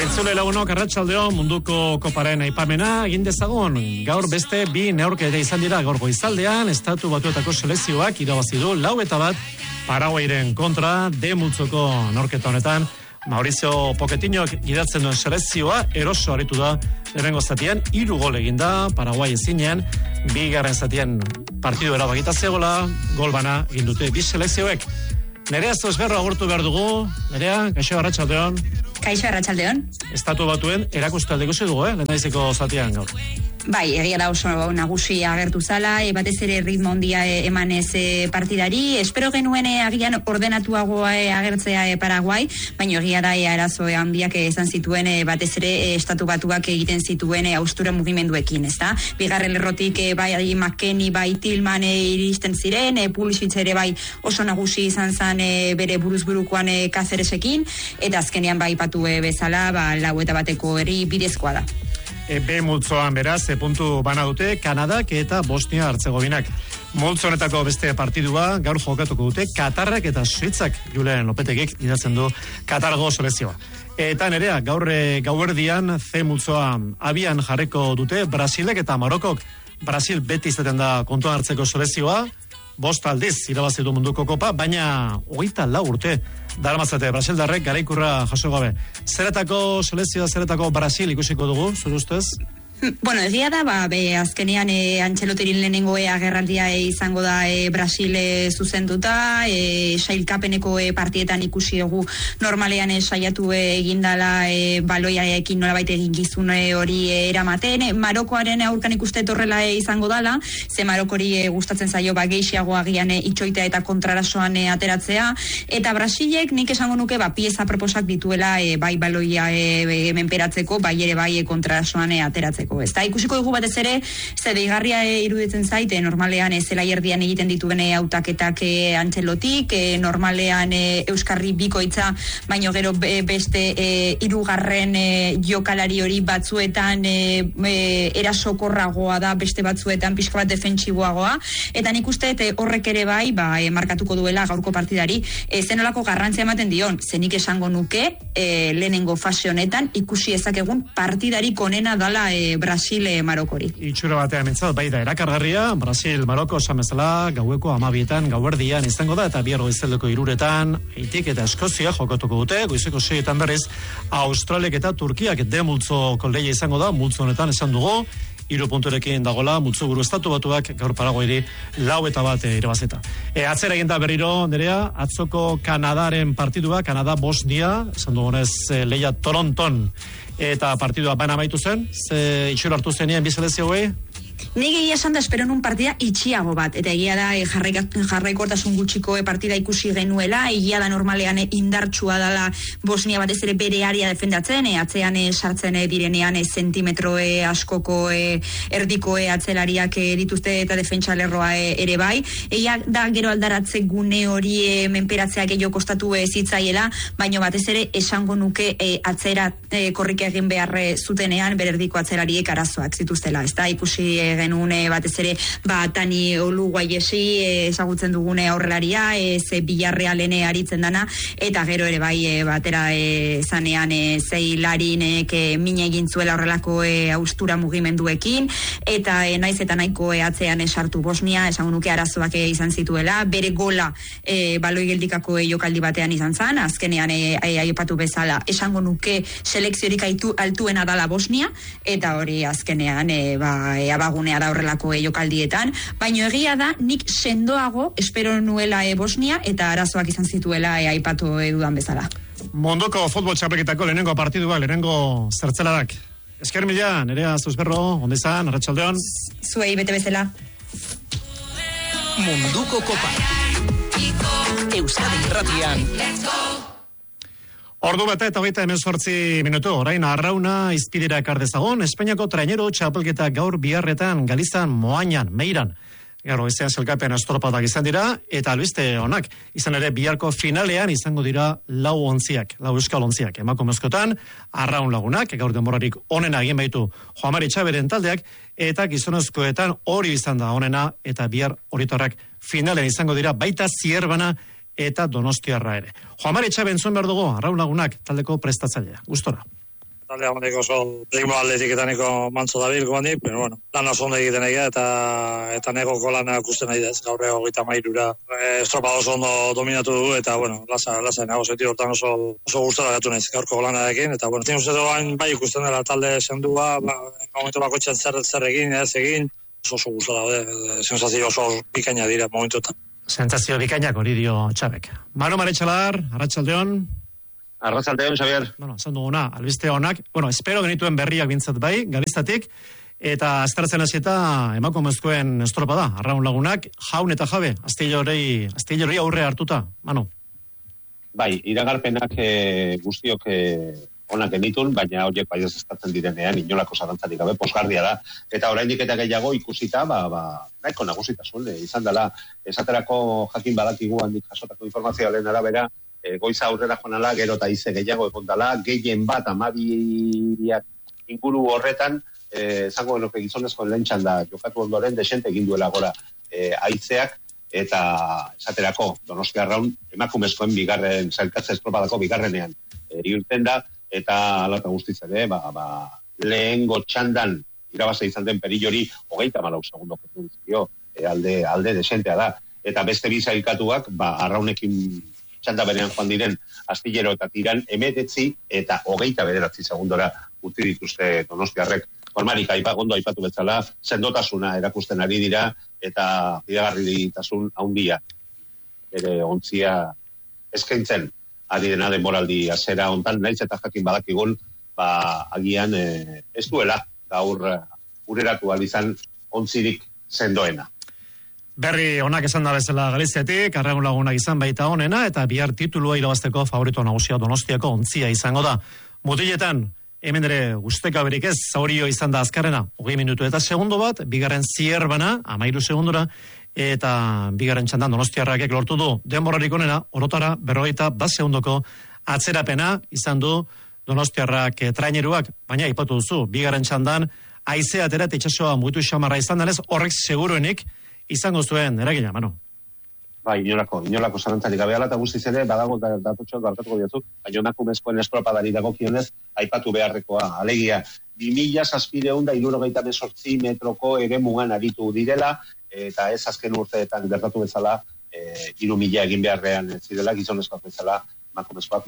Entzule lagunok, arratsaldeon, munduko koparen aipamena egin dezagun. Gaur beste bi neurketa izan dira gaur goizaldean, Estatu Batuetako selekzioak irabazi du 4-1 Paraguairen kontra, de multzoko neurketa honetan. Mauricio Pochetinok gidatzen duen selekzioa eroso aritu da lehenengo zatian, 3 gol egin da, Paraguai ezinean, bigarren zatian partidu erabakita zegoela, gol bana egin dute bi selekzioek. Nerea Zosberro agurtu behar dugu. Nerea, kaixo arratsaldeon. Kaixo arratsaldeon. Estatu Batuen erakustaldi ikusi dugu, lehendaizeko zatian gaur. Bai, egia da oso nagusi agertu zala, batez ere ritmo handia emanez partidari. Espero genuen agian ordenatuagoa agertzea Paraguai, baina egia da arazo handiak izan zituen batez ere Estatu Batuak egiten zituen haustura mugimenduekin, ezta? Bigarren lerrotik bai McKennie, bai Tillman iristen ziren, Pulisic ere bai oso nagusi izan zen bere buruzburukoan Cáceresekin, eta azkenean bai patu bezala, 4-1 eri bidezkoa da. B multzoan beraz, puntu bana dute Kanadak eta Bosnia Herzegovinak. Multzo honetako beste partidua gaur jokatuko dute Katarrak eta Suitzak. Julen Lopetegik idatzen du Katargo selekzioa. Eta Nerea, gaur gauerdian C multzoa abian jarriko dute Brasilek eta Marokok. Brasil beti izaten da kontuan hartzeko selekzioa, 5 aldiz irabazi du munduko kopa, baina 24 urte daramatzate brasildarrek garaikurra jaso gabe. Zeretako selekzioa, zeretako Brasil ikusiko dugu, zure ustez? Bueno, egia da, azkenean Antxeloterin lehenengo agerraldia izango da Brasil zuzenduta, sailkapeneko partietan ikusi dugu normalean saiatu egindala baloiaekin nolabait egin gizun hori eramaten. Marokoaren aurkan ikuste horrela izango dala, ze Marokori gustatzen zaio gehiago agian itxoitea eta kontrarasoan ateratzea, eta Brasilek nik esango nuke pieza proposak dituela bai baloia menperatzeko, bai ere bai kontrarasoan ateratzeko. Eta ikusiko dugu batez ere, ze deigarria iruditzen zaite, normalean zelai erdian egiten dituen hautaketak Antxelotik, normalean Euskarri bikoitza, baino gero beste 3. Jokalari hori batzuetan erasokorragoa da, beste batzuetan pixka bat defentsiboagoa, eta nik uste horrek ere bai markatuko duela gaurko partidari, zenolako garrantzia ematen dion, zenik esango nuke lehenengo fase honetan ikusi ezakegun partidarik onena dala Brasil Marokori. Itxura batean mentzat, bai da erakargarria, Brasil Maroko esan bezala, gaueko 12 gauerdian izango da, eta bihar goizeldeko 3 Haitik eta Eskozia jokatuko dute, goizeko 6 berriz Australiak eta Turkiak de multzoko lehia izango da, multzo honetan esan dugu, 3 punturekin dagola, multzo buru Estatu Batuak gaur Paraguairi 4-1 irabazita. Atzera egin da berriro, Nerea, atzoko Kanadaren partidua, Kanada-Bosnia, esan dugunez lehia Toronton, eta partidua baina amaitu zen, ze itxura hartu zenien biselezioei? Nik egia esan da espero nun partida itxiago bat, eta egia da jarraikortasun gutxiko partida ikusi genuela, egia da normalean indartsua dala Bosnia batez ere bere aria defendatzen, atzean sartzen direnean zentimetro askoko erdiko atzelariak dituzte eta defentsa lerroa ere bai. Egia da gero aldaratze gune hori menperatzea gehiago kostatu zitzaiela, baino batez ere esango nuke atzera korrik egin behar zutenean bere erdiko atzelariek arazoak zituztela. Ez da ikusi genuen batez ere Tani Oluguaiesi ezagutzen dugune aurrelaria, ze Villarrealen aritzen dana, eta gero ere bai batera zanean Zeilarinek mine egin zuela horrelako haustura mugimenduekin, eta naiz eta nahiko atzean sartu Bosnia, esango nuke arazoak izan zituela, bere gola baloi geldikako jokaldi batean izan zan, azkenean aipatu bezala, esango nuke selekziorik altuena dala Bosnia, eta hori azkenean abagunea da horrelako jokaldietan, baino egia da nik sendoago espero nuela Bosnia eta arazoak izan zituela aipatu dudan bezala. Mondoko futbol txapelketako lehenengo partidua, lehenengo zertzeladak. Esker mila, Nerea Zuzberro, onde izan, arratsaldeon. Zuei bete bezala. Munduko kopa. Euskadi Irratian. Ordu bete eta 28 minutu, orain arrauna izpidera ekar dezagon, Espainiako trainero txapelketa gaur biharretan Galizan Moañan, Meiran. Gaur goizean sailkapen estropadak izan dira, eta albiste onak, izan ere biharko finalean izango dira 4 euskal ontziak. Emakumezkotan, arraun lagunak, gaur denborarik onena egin baitu Juan Mari Txaberen taldeak, eta gizonezkoetan hori izan da onena, eta bihar horitorrak finalean izango dira baita Zierbana eta Donostiarra ere. Juan Mari Txabe entzuen behar dugu, arraun lagunak taldeko prestatzailea. Gustora. Talde hamaneko oso ritmo atletiketaniko mantzo dabil goanik, pero bueno, lan oso ondo egiten egia eta negoko lana ikusten nahi da, gaur 33-ra. Estropa oso ondo dominatu dugu eta bueno, lasa nago sentido hortan oso gustora gatu naiz gaurko lanarekin eta bueno, tiene usted doan bai ikusten dela talde sendua, momentu bakoitzan zer egin, ez egin, oso gustora daude, sensazio oso bikaina dira momentuetan. Sentsazio bikainak hori dio Txabek. Manu Maretxalar, Arratsaldeon. Arratsaldeon, Xavier. Bueno, esan duguna, albiste honak. Bueno, espero genituen berriak bintzat bai, Galistatik, eta aztertzen hasieta emakumezkoen estropa da. Arraun lagunak, Jaun eta Jabe, Astillorri aurre hartuta. Manu. Bai, iragarpenak guztiok onak genitun, baina horiek bai ezestatzen direnean, inolako zalantzarik gabe, posgarria da. Eta oraindik eta gehiago ikusita, nahiko nagusitasun, izan dela, esaterako jakin badakigu handik jasotako informazioaren arabera, goiza aurrera joanala, gero eta ize gehiago ekondala, gehien bat 12 inguru horretan, zango genuke gizonezkoen lehen txanda jokatu ondoren, desente egin duela gora haizeak, eta esaterako Donostia Arraun emakumezkoen bigarren zailkatze estropadako bigarrenean irten da, eta alata guztiz ere, lehengo txandan irabaza izan den Perillori 34 segundo ketu dizkio, alde desentea da, eta beste bi zailkatuak, Arraunekin txanda berean joan diren Astillero eta Tiran 19 eta 29 segundora utzi dituzte Donostiarrek. Formarik ondo aipatu bezala, sendotasuna erakusten ari dira eta fidagarritasun handia. Bere ontzia eskaintzen ari dena denboraldi hasiera hontan, naiz eta jakin badakigun, agian ez duela gaur ureratu ahal izan ontzirik sendoena. Berri onak esan da bezala Galiziatik, Arraun lagunak izan baita honena, eta bihar titulua irabazteko favorito nagusia Donostiako ontzia izango da. Mutiletan, hemen ere guzteka berik ez, zaurio izan da azkarrena, 20 minutu eta segundo bat, bigarren Zierbana, 13 segundora, eta bigarren txandan Donostiarrakek lortu du denborarik onena, orotara 41 segundoko atzerapena izan du Donostiarrak traineruak, baina aipatu duzu, bigarren txandan, haizea atera eta itxasoa mugitu xamarra izan denez, horrek seguruenik izango zuen eragina, Manu. Bai, inolako zalantzarik gabe ala eta guztiz ere, badago datutxo barkatuko diatzuk, baina emakumezkoen estropadari dagokionez, aipatu beharrekoa, alegia, 2.768 metroko ere mugan aritu direla, eta ez azken urteetan gertatu bezala, 3.000 egin beharrean zirela, gizonezkoak bezala, emakumezkoak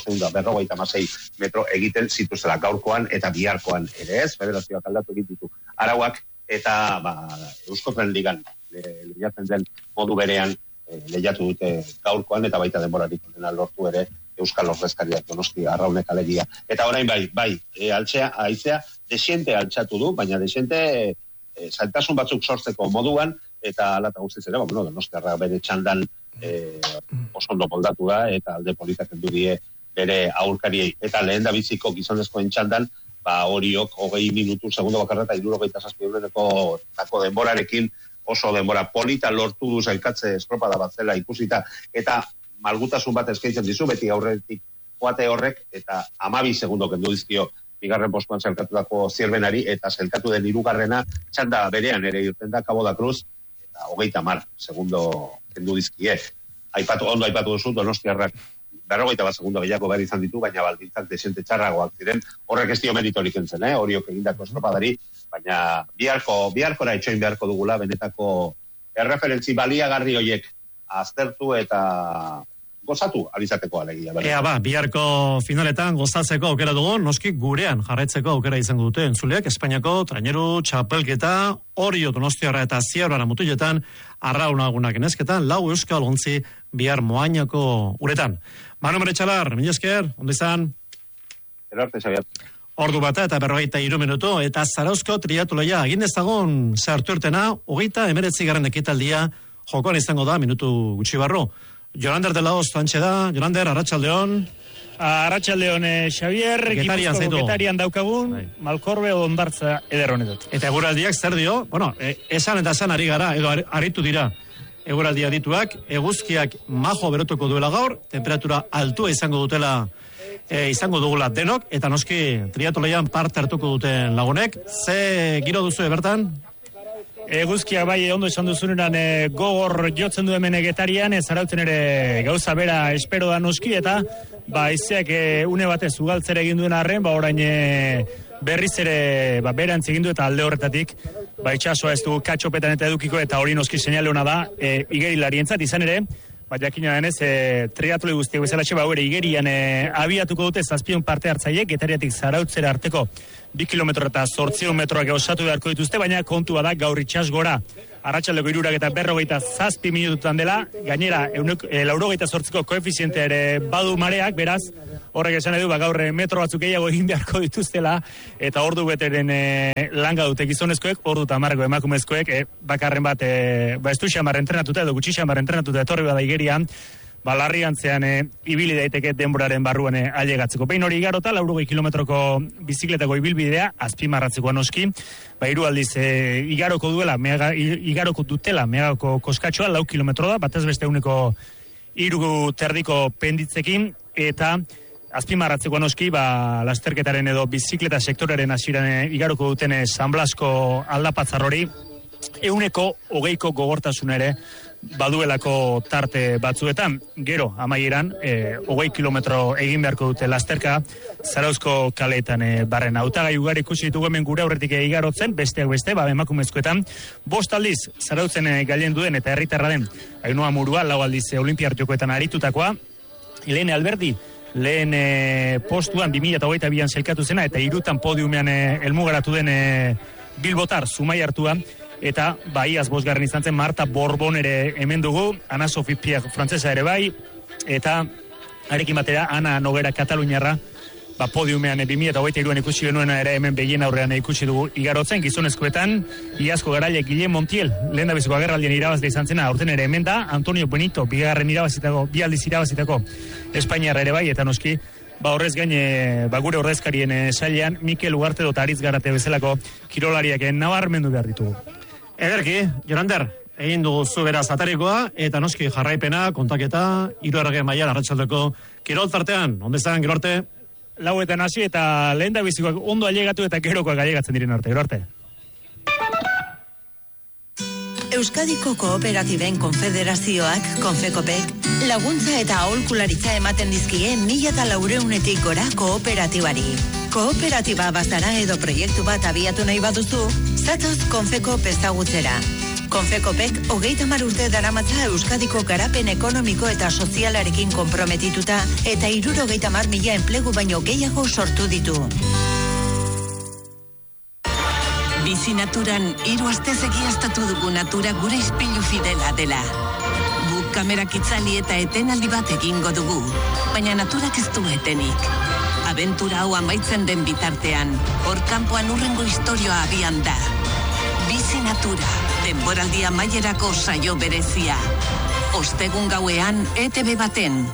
5.556 metro egiten zituzela gaurkoan eta biharkoan ere ez, federazioak aldatu ditu arauak, eta Euskotren Ligan lehiatzen den modu berean lehiatu dute gaurkoan eta baita denborarik onena lortu ere Euskal Ordezkariak Donostia Arraunek alegia. Eta orain bai, haizea desiente altxatu du, baina desiente zailtasun batzuk sortzeko moduan, eta alata guztiz ere, Donostiarra bere txandan oso ondo moldatu da, eta alde politak kendu die bere aurkariei. Eta lehen da biziko gizonezkoen txandan, horiok 20 minutu segundo bakarra eta 67 tako denborarekin oso denbora polita lortu du zailkatze estropada bat zela ikusita, eta malgutasun bat eskaintzen dizu, beti aurretik joate horrek, eta 12 segundo kendu dizkio bigarren postuan zailkatutako Zierbenari, eta zailkatu den hirugarrena txanda berean ere irten da Cabo da Cruz, eta 30 segundo kendu dizkie. Ondo aipatu duzu, Donostiarrak 41 segundo gehiago behar izan ditu, baina baldintzak desente txarragoak ziren, horrek ez dio meritorik entzen, horiok egindako estropadari, baina biharkora etxoin beharko dugula, benetako erreferentzi baliagarri horiek aztertu eta gozatu alizateko alegia. Biharko finaletan gozatzeko aukera dugu, noski gurean jarraitzeko aukera izango dute entzuleak, Espainiako traineru txapelketa, Orio Donostiarra eta Zierbana mutiletan, Arraun lagunak enezketan, 4 euskal ontzi bihar Moainako uretan. Manu Maretxalar, mila esker, ondo izan? Erarte, Xavier. Ordu bata eta 43 minutu, eta Zarauzko triatloia egin dezagon sartu irtena, 39. ekitaldia jokoan izango da, minutu gutxi barru. Jorander de la Hoz, tantxe da. Jorander, Arratsaldeon. Arratsaldeon, Xavier, Getarian daukagun, Malkorbe Ondartza eder honetat. Eta eguraldiak zer dio? Bueno, esan eta esan ari gara, edo aritu dira eguraldia dituak, eguzkiak majo berotuko duela gaur, temperatura altua izango dugula denok, eta noski triatloian parte hartuko duten lagunek. Ze giro duzu bertan? Eguzkia bai ondo esan duzunean gogor jotzen du hemen getarian, Zarautzen ere gauza bera espero da noski, eta haizeak une batez ugaltzera egin duen arren, orain berriz ere berantz egin du eta alde horretatik itxasoa ez du katxopetan eta edukiko, eta hori noski seinale ona da igerilarientzat izan ere. Jakina denez, triatloi guztiak bezala ere igerian abiatuko dute 7 parte hartzaiek, Getariatik Zarautzera arteko 2 kilometro eta 800 metroak osatu beharko dituzte, baina kontua da gaur itsas gora. Arratsaldeko 3:47 minututan dela, gainera 98ko koefizientea ere badu mareak, beraz, horrek esan edu, gaur metro batzuk gehiago egin beharko dituztela, eta ordu beteren langa dute gizonezkoek, ordu tamarreko emakumezkoek, bakarren bat, ez du xamar entrenatuta edo gutxi xamar entrenatuta etorri bada igerian, larriantzean ibili daiteke denboraren barruan ailegatzeko. Behin hori igarota, 80 kilometroko bizikletako ibilbidea, azpimarratzeko noski, 3 aldiz igaroko dutela, Meagako koskatxoa, 4 kilometro da, batez beste 1,3 penditzekin, eta azpimarratzeko noski, lasterketaren edo bizikleta sektoraren hasieran igaroko duten San Blasko aldapatzar hori, 120ko gogortasuna ere baduelako tarte batzuetan. Gero, amaieran, 20 kilometro egin beharko dute lasterka, Zarauzko kaleetan barren. Hautagai ugari ikusi ditugu hemen gure aurretik igarotzen, besteak beste, emakumezkoetan, 5 aldiz Zarautzen gailen duen eta herritarra den, Ainhoa Murua, 4 aldiz Olinpiar Jokoetan aritutakoa, Helene Alberdi, lehen postuan 2022an sailkatu zena, eta 3 podiumean helmugaratu den Bilbotar, Zumai hartua, eta iaz 5. izan zen Marta Borbon ere hemen dugu, Ana Sophie Pierre frantzesa ere bai, eta arekin batera Ana Nogera Kataluniarra, podiumean 2023an ikusi genuena ere hemen begien aurrean ikusi dugu igarotzen, gizonezkoetan, iazko garaile Guillem Montiel, lehen da biziko agerraldien irabazle izan zena, aurten ere hemen da, Antonio Benito, 2 aldiz irabazitako Espainiarra ere bai, eta noski, horrez gain, gure ordezkarien sailean, Mikel Ugarte dota Aritz Garate bezalako kirolariak nabarmendu behar ditugu. Ederki, Jorander, egin dugu zu beraz atarikoa, eta noski jarraipena, kontaketa, 3. mailan arratsaldeko kirol tartean, ondezan, gero arte? 4 hasi eta lehen da bizikoak ondo ailegatu eta gerokoak ailegatzen diren arte, gero arte. Euskadiko Kooperatiben Konfederazioak, Konfekopek, laguntza eta aholkularitza ematen dizkie 1.400-etik gora kooperatibari. Kooperatiba bazara edo proiektu bat abiatu nahi baduzu, zatoz Konfekop ezagutzera. Konfekopek 30 urte daramatza Euskadiko garapen ekonomiko eta sozialarekin konprometituta eta 70.000 enplegu baino gehiago sortu ditu. Bizi naturan 3 astez egiaztatu dugu natura gure ispilu fidela dela. Guk kamerak itzali eta etenaldi bat egingo dugu, baina naturak ez du etenik. Abentura hau amaitzen den bitartean, hor kanpoan urrengo historioa abian da. Bizi natura, denboraldia amaierako saio berezia. Ostegun gauean, ETV baten.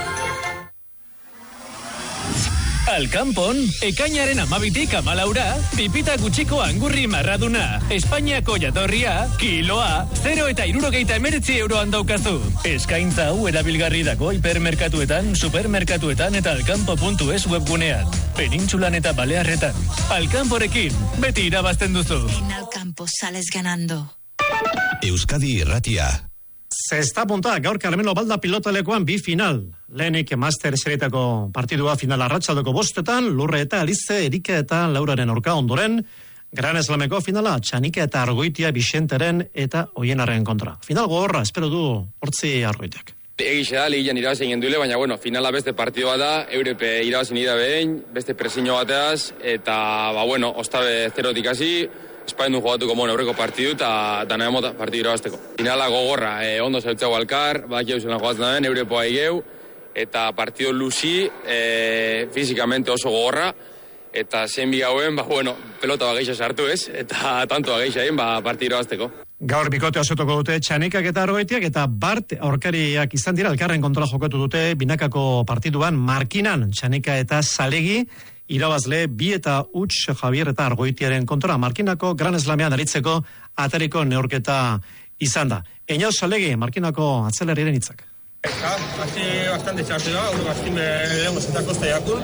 Alkanpon, ekainaren 12tik 14, pipita gutxiko angurri marraduna. Espainiako jatorria, kiloa, 0 eta 69 euroan daukazu. Eskaintza hau erabilgarri dago hipermerkatuetan, supermerkatuetan eta alkanpo.es webgunean. Penintsulan eta Balearretan. Alkanporekin, beti irabazten duzu. En Alkampo sales ganando. Euskadi Irratia. Zesta punta, gaur Carmelo Balda pilotalekoan 2 final. Lehenik Master serietako partidua final arratsaldeko 5etan, Lurre eta Alize, Erika eta Lauraren aurka ondoren, Gran Eslameko finala, Txanika eta Argoitia Bixenteren eta Oienaren kontra. Final gogorra, espero du hortzi Argoitek. Egixe da, ligian irabazien gendule, baina finala beste partidua da, Eurepe irabazien ida behin, beste presiño bateaz, eta, ostabe 0-tik hasi, Espainian jugatuko aurreko partidu eta nahi mota partidu irabazteko. Finala gogorra, ondo zautzago alkar, badak eusena jogatzen da den, Eurepoa igeu, eta partidu luzi, fizikamente oso gogorra, eta zen bigauen, pelota bageixa sartu ez, eta tanto bageixa egin, partidu irabazteko. Gaur bikote osotoko dute Txanikak eta Argoitiak, eta Bart aurkariak izan dira, elkarren kontra jokatu dute binakako partiduan Markinan, Txanika eta Salegi, irabazle 2 eta Uts Javier eta Argoitiaren kontra Markinako Gran Eslamean aritzeko atariko neurketa izan da. Eñauz Salegi, Markinako atzelariaren hitzak. Así bastante txartu da, gaztime lehenko zetako jakun,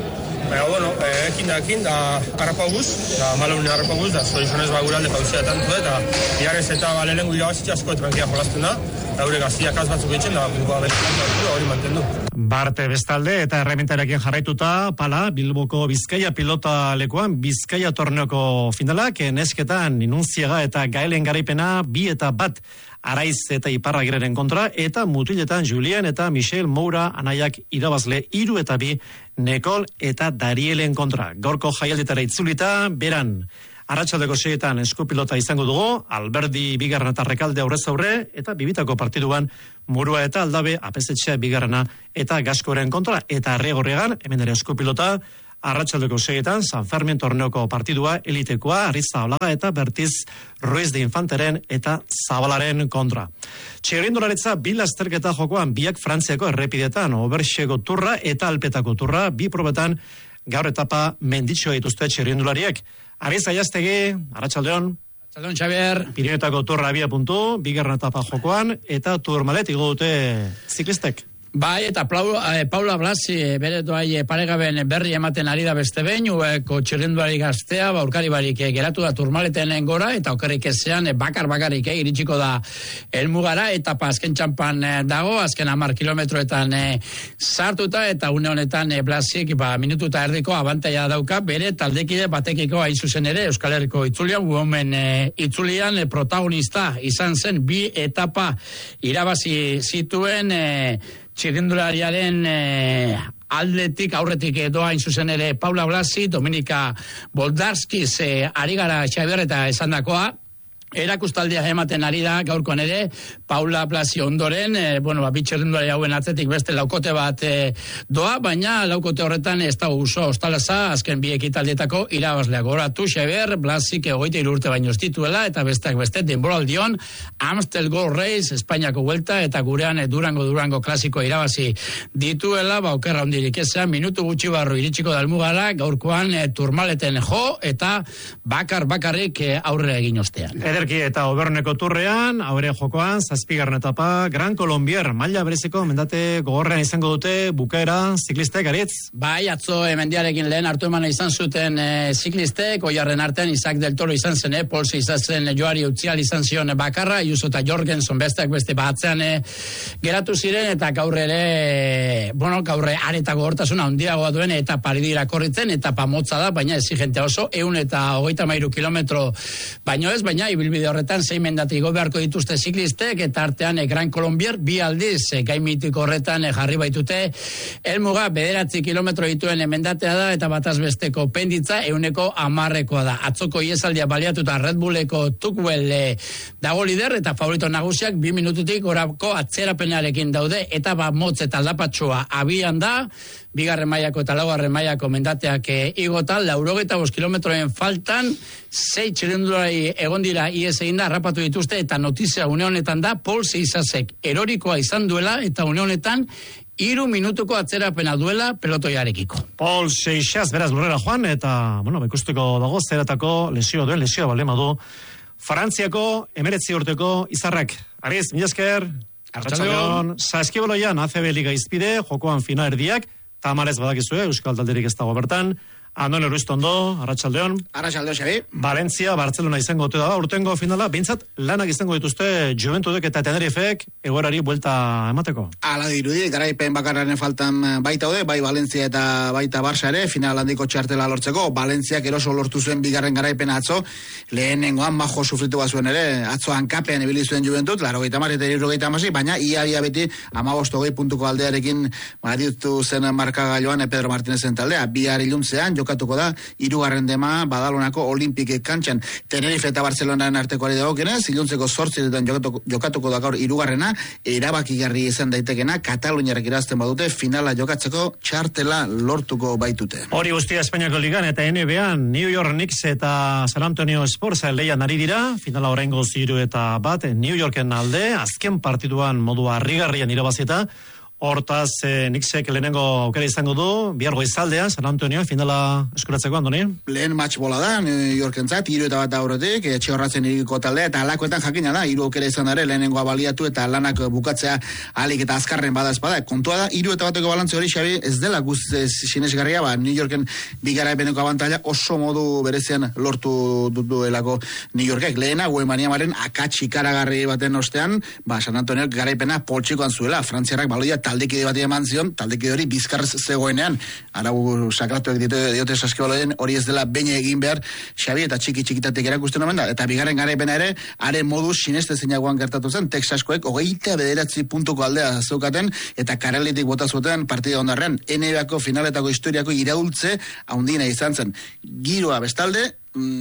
Baina, bueno, ekin da harrapaguz, da malaunen harrapaguz, da zorizonez guralde pauzia tantu, eta bigarrez eta lehenengo irabazitza asko tranquila jolazten da, da gure gaztiak batzuk etxen, da hori mantendu. Barte bestalde eta erremintarekin jarraituta, pala, Bilboko Bizkaia pilota lekuan, Bizkaia torneoko finalak, nesketan Inuntziaga eta Gaelen garaipena 2-1 Araiz eta Iparragirren kontra, eta mutiletan Julien eta Michel Moura anaiak irabazle 3-2 Nekol eta Darielen kontra. Gaurko jaialditara itzulita, beran, arratsaldeko 6etan eskupilota izango dugu, Alberdi bigarren eta Rekalde aurrez aurre, eta bibitako partiduan Murua eta Aldabe, apesetxea bigarrena eta Gaskoren kontra, eta Arriagorriagan, hemen ere eskupilota, arratsaldeko 6etan San Fermin torneoko partidua elitekoa, Ariza Olaga eta Bertiz Ruiz de Infanteren eta Zabalaren kontra. Txirrindularitza bi lasterketa jokoan, biak Frantziako errepidetan, Oberxego turra eta Alpetako turra, bi probetan gaur etapa menditxoa dituzte txirrindulariek. Ariza Jastegi, arratsaldeon. Arratsaldeon, Xabier. Pirinioetako turra 2 bigarren etapa jokoan, eta Tourmalet igo dute ziklistek. Bai, eta Paula Blasi bere doai paregaben berri ematen ari da beste behin, ueko txirrinduari gaztea, aurkari barik geratu da Tourmaleten gora, eta okerrik ezean bakar-bakarik iritsiko da helmugara, eta azken txampan dago, azken 10 kilometroetan sartuta, eta une honetan Blasik minutu eta erdiko abantaia dauka, bere taldekide batekiko hain zuzen ere, Euskal Herriko itzulian, guomen itzulian protagonista izan zen 2 etapa irabazi zituen txirrindulariaren aldetik, aurretik doa hain zuzen ere Paula Blasi, Dominika Boldarskiz ari gara Xabier eta esandakoa. Erakustaldia ematen ari da gaurkoan ere Paula Blasi ondoren, bitxerrindulari hauen atzetik beste laukote bat doa, baina laukote horretan ez da uso ostalaza azken bi ekitaldietako irabazleak. Goratu Xabier, Blasik 23 urte baino ez dituela, eta besteak beste denboraldion Amstel Gold Race, Espainiako Vuelta, eta gurean Durango klasiko irabazi dituela, okerra hondirik ezean, minutu gutxi barru iritsiko dalmugara, gaurkoan Tourmaleten jo, eta bakarrik aurre egin ostean. Ederki eta Oberneko turrean, haure jokoan, 7. etapa, Gran Colombier, maila bereziko mendate gogorrean izango dute bukaera ziklistek, Aritz? Bai, atzo mendiarekin lehen hartu emana izan zuten ziklistek, oiarren artean Isaac del Toro izan zen, Polsi izan zen, Joari Utzial izan zion bakarra, Ayuso eta Jorgenson besteak beste batzean geratu ziren, eta gaur areta gogortasuna handiagoa duen, eta paridira korritzen, eta pamotza da, baina exigentea oso, 133 kilometro baino ez, baina ibilbide horretan 6 mendate igo beharko dituzte ziklistek, eta artean Gran Colombier 2 aldiz gaimitiko horretan jarri baitute helmuga 9 kilometro dituen mendatea da, eta bataz besteko penditza 110 da. Atzoko iesaldia baliatuta Red Bulleko Tukwell dago lider, eta favorito nagusiak 2 minututik gorako atzerapenarekin daude, eta motz eta aldapatxoa abian da, 2. mailako eta 4. mailako mendateak igotan, 85 kilometroen faltan, 6 txirrindulari egon dira ies egin da, harrapatu dituzte, eta notizia une honetan da, Paul Seizasek erorikoa izan duela, eta une honetan 3 minutuko atzerapena duela pelotoiarekiko. Paul Seixas, beraz lurrera joan, eta, ikusteko dago, zeratako lesioa balema du. Frantziako 19 urteko Izarrak. Ariz, mila esker. Arratsaldeon. Saskibaloian ACB Liga izpide, jokoan fina erdiak, tamarez badakizue, Euskal Talderik ez dago bertan. Andone Ruiztondo, arratsaldeon. Arratsaldeon, Xabi. Valencia, Barcelona izango ote da, urtengo finala, bintzat lanak izango dituzte Juventudek eta Tenerifek egoerari buelta emateko. Ala dirudi, garaipen bakarraren faltan baitaude, bai Valencia eta baita Barça ere, final handiko txartela lortzeko. Valentziak eroso lortu zuen bigarren garaipen atzo, lehenengoan majo sufritu bazuen ere, atzo hankapean ibili zuen Juventud, 80 eta 76, baina ia beti 15 puntuko aldearekin baditu zen markagailoan Pedro Martinezen taldea, bihar iluntzean jokatuko da, 3. dema Badalonako Olimpik kantxan. Tenerife eta Barcelonaren artekoari dagokenez, iluntzeko 8 jokatuko da gaur 3. erabakigarri izan daitekena, Kataluniarek irazten badute, finala jokatzeko txartela lortuko baitute. Hori guztia Espainiako Ligan eta NBA-an, New York Knicks eta San Antonio Spurs leian ari dira, finala oraingo 3-1 New Yorken alde, azken partiduan modu harrigarrian irabazieta, Hortaz, Nixek lehenengo aukera izango du, bihar goizaldean, San Antonio, finala eskuratzeko, Andoni? Lehen match bola da, New Yorkentzat, 3-1 aurretik, etxe horratzen iriko taldea, eta alakoetan jakina da, 3 aukera izan dare, lehenengoa baliatu, eta lanak bukatzea alik eta azkarren bada espada. Kontua da, 3-1 balantze hori, Xabi, ez dela guztiz sinesgarria, New Yorken bigaraipeneko abantaila oso modu berezian lortu duelako New Yorkek. Lehena, Wembanyamaren akats ikaragarri baten ostean, San Antonio garaipena poltsikoan zuela, frantziarrak baloia taldekide bat eman zion, taldekide hori bizkarrez zegoenean, arau sakratuak diote saskibaloien, hori ez dela behin egin behar, Xabi, eta txikitatek erakusten omen da, eta bigarren garaipena ere, are modu sinestezinagoan gertatu zen, Texaskoek 29 puntuko aldea zeukaten, eta karelitik bota zuten partida ondarrean, NBA-ko finaletako historiako iraultze haundina izan zen. Giroa bestalde,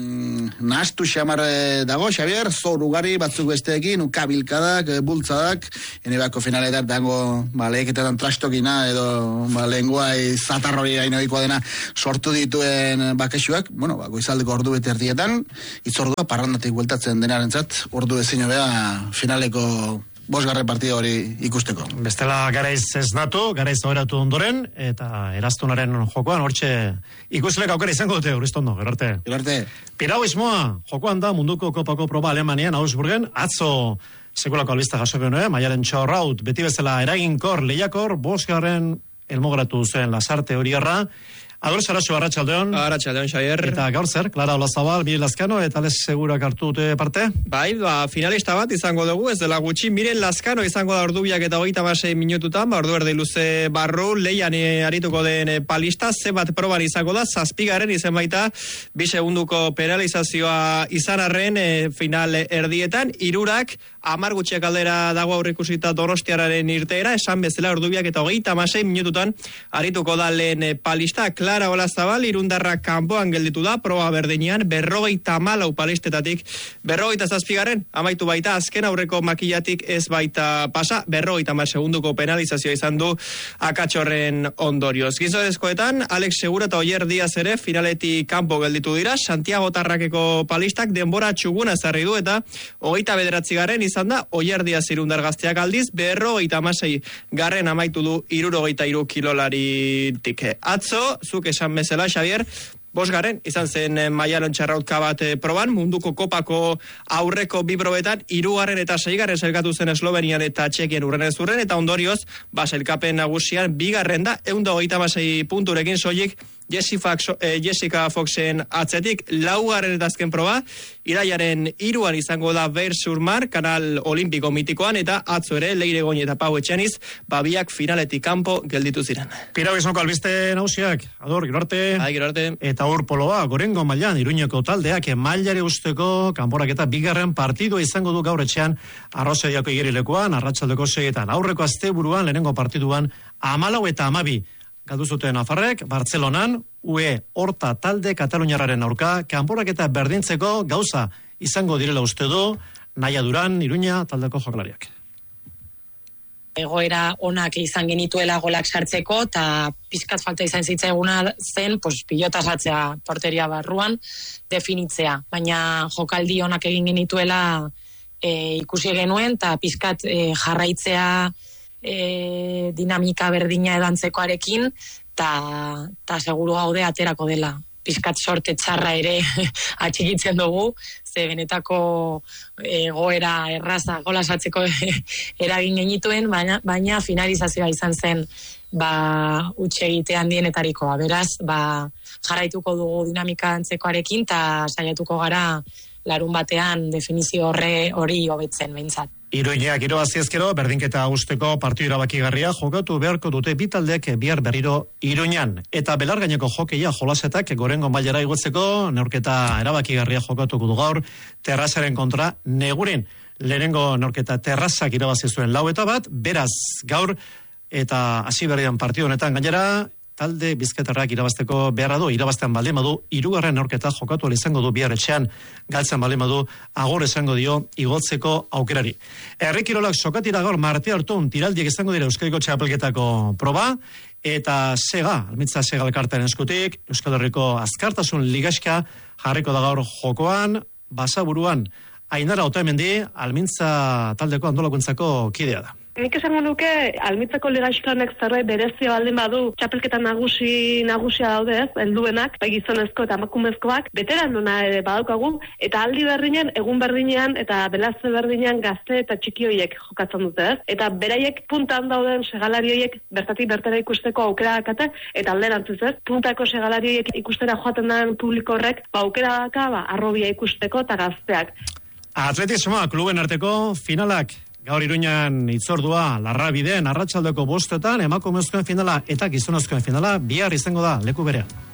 nahastu xamar dago, Xabier, zor ugari batzuk besteekin, ukabilkadak, bultzadak, NBA-ko finaletan dango, leheketetan trastokina, edo lengua zatarrori hainoikoa dena sortu dituen bakesuak, goizaldeko ordu bete erdietan, itzordua parrandatik bueltatzen denarentzat, ordu ezin hobea finaleko 5. partida hori ikusteko. Bestela garaiz ez natu, garaiz oheratu ondoren, eta eraztunaren jokoan, hortxe ikuslek aukera izango dute, Uristondo, gerarte. Piragüismoa, jokoan da munduko kopako proba Alemanian, Augsburgen, atzo sekulako albista jasoko nuen, maialen txorraut, beti bezala eraginkor, lehiakor, 5. elmogratu zen Lasarte Horiarra. Ador Sarasu, Arratsaldeon. Arratsaldeon, Xavier. Eta gaur zer, Clara Olazabal, Miren Lazkano, eta Alex Segurak hartu dute parte? Bai, finalista bat izango dugu, ez dela gutxi, Miren Lazkano izango da ordubiak eta 26 minututan, ordu erdi luze barru, leian arituko den palista, zebat proban izango da, 7. izen baita, 2 segunduko penalizazioa izan arren final erdietan, 3 10 gutxiak aldera dago aurreikusita Donostiararen irteera, esan bezala ordubiak eta 26 minututan arituko da lehen palista. Clara Olazabal, irundarra kanpoan gelditu da, proba berdinean, 54 palistetatik, 57 amaitu baita, azken aurreko makillatik ez baita pasa, 50 segunduko penalizazioa izan du akatxorren ondorioz. Gizonezkoetan, Alex Segura eta Oyer Diaz ere finaletik kanpo gelditu dira, Santiago Tarrakeko palistak denbora txuguna ezarri du eta 29 izan da, Oyer Diaz irundar gazteak aldiz, 56 garren amaitu du 63 kilolaritik. Atzo, zuk esan bezala, Xavier, 5. izan zen Maialen Txarrautka bat proban, munduko kopako aurreko 2 probetan, 3. eta 6. zelkatu zen Eslovenian eta Txekien urrenez urren, eta ondorioz, zelkapen nagusian 2. da, 126 punturekin soilik, Jessica Foxen atzetik, 4. eta azken proba, iraiaren 3. izango da Beir-sur-Mar, kanal olimpiko mitikoan, eta atzo ere, Leiregoin eta Pau Etxeniz, biak finaletik kanpo gelditu ziren. Piragüismoko albiste nagusiak, Ador, gero arte. Eta hor poloa, Gorengo mailan, Iruñeko taldeak, mailare usteko, kanporak eta 2. partidua izango du gaur etxean, Arrozediako igerilekuan, Arratsaldeko 6etan, aurreko asteburuan, lehenengo partiduan, 14 eta 12. Galdu zuten Nafarrek, Bartzelonan, UE Horta talde Kataluniarraren aurka, kanporak eta berdintzeko gauza izango direla uste du, Naia Duran, Iruña taldeko jokalariak. Egoera onak izan genituela golak sartzeko, eta pizkat falta izan zitzaiguna zen, pilota sartzea porteria barruan, definitzea. Baina jokaldi onak egin genituela ikusi genuen, eta pizkat jarraitzea dinamika berdina edantzekoarekin, eta seguru gaude aterako dela. Pizkat sorte txarra ere atxikitzen dugu, ze benetako goera erraza golasatzeko eragin genituen, baina finalizazioa izan zen utxe egite handienetarikoa. Beraz, jarraituko dugu dinamika antzekoarekin, eta saiatuko gara larun batean definizio hori hobetzen behintzat. Iruñeak irabaziezkero, berdinketa usteko partidu erabakigarria jokatu beharko dute bitaldek bihar berriro Iruñan. Eta belargaineko jokeia jolasetak Gorengo mailara igotzeko, neurketa erabakigarria jokatuko du gaur, Terrazaren kontra Negurin. Lehenengo neurketa Terrazak irabazi zuen 4-1, beraz gaur, eta hasi berrian partidu honetan gainera, talde bizkaitarrak irabazteko beharra du, irabaztean baldin badu, 3. neurketa jokatu izango du bihar etxean, galtzen baldin badu, agor esango dio igotzeko aukerari. Herri kirolak sokatira gaur Marte Artun tiraldiek izango dira Euskadiko txapelketako proba, eta Almitza Sega elkartearen eskutik, Euskal Herriko Azkartasun Ligaxka jarriko da gaur jokoan, Basaburuan, Ainara Otamendi, Almintza taldeko antolakuntzako kidea da. Nik esango nuke, Almitzako Liga Eskonek zerbait berezio baldin badu, txapelketa nagusia daude ez, helduenak, bai gizonezko eta emakumezkoak, veteranona ere badaukagu, eta aldi berdinean, egun berdinean, eta belazte berdinean gazte eta txiki horiek jokatzen dute ez. Eta beraiek puntan dauden segalari horiek bertatik bertara ikusteko aukera dakate, eta alderantziz ez, puntako segalari horiek ikustera joaten den publiko horrek, aukera daka, arrobia ikusteko eta gazteak. Atletismoa kluben arteko finalak. Gaur Iruñan itzordua Larrabiden arratsaldeko 5:00 emakumezkoen finala eta gizonezkoen finala bihar izango da leku berean.